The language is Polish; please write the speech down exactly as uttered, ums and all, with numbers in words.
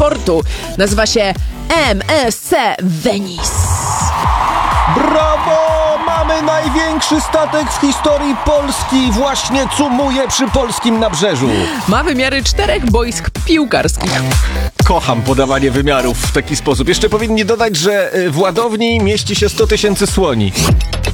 sportu. Nazywa się M S C Venice. Brawo! Mamy największy statek w historii Polski. Właśnie cumuje przy polskim nabrzeżu. Ma wymiary czterech boisk piłkarskich. Kocham podawanie wymiarów w taki sposób. Jeszcze powinni dodać, że w ładowni mieści się sto tysięcy słoni.